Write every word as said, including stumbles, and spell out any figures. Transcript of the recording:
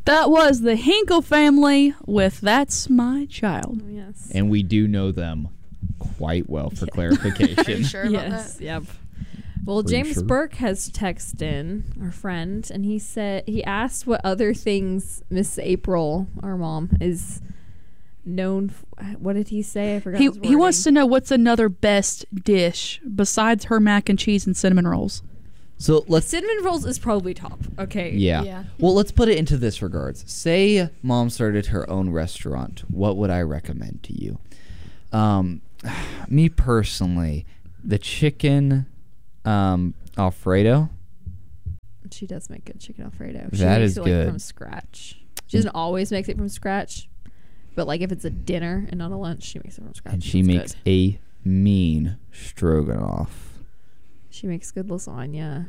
That was the Hinkle family with That's My Child. Oh, yes. And we do know them quite well for Yeah. clarification. Are you sure about Yes. that? Yep. Well, Pretty James sure. Burke has texted in, our friend, and he said he asked what other things Miss April, our mom, is known. F- what did he say? I forgot. He his he wants to wording. know what's another best dish besides her mac and cheese and cinnamon rolls. So let's Cinnamon rolls is probably top. Okay. Yeah. Yeah. well let's put it into this regards. Say mom started her own restaurant. What would I recommend to you? Um, me personally, the chicken um, Alfredo. She does make good chicken Alfredo. She That makes is it, good. Like, from scratch. She doesn't always make it from scratch, but like if it's a dinner and not a lunch, she makes it from scratch. And she It's makes good. a mean stroganoff. She makes good lasagna.